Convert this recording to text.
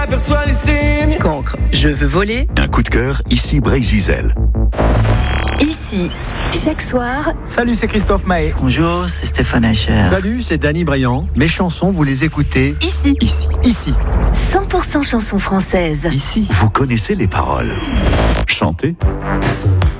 Aperçois les signes. Cancre, je veux voler. Un coup de cœur, ici Bray-Zizel. Ici, chaque soir. Salut, c'est Christophe Maé. Bonjour, c'est Stéphane Eicher. Salut, c'est Danny Briand. Mes chansons, vous les écoutez Ici. Ici. 100% chansons françaises. Ici. Vous connaissez les paroles. Chantez.